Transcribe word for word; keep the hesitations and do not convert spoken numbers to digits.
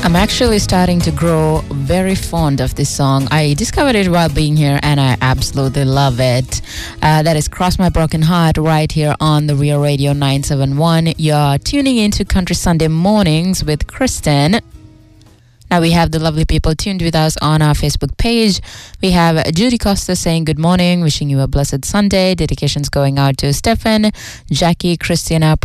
I'm actually starting to grow very fond of this song. I discovered it while being here and I absolutely love it. Uh, that is Cross My Broken Heart right here on the Real Radio nine seven one. You're tuning into Country Sunday Mornings with Kristen. Now we have the lovely people tuned with us on our Facebook page. We have Judy Costa saying good morning, wishing you a blessed Sunday. Dedications going out to Stefan, Jackie, Christina,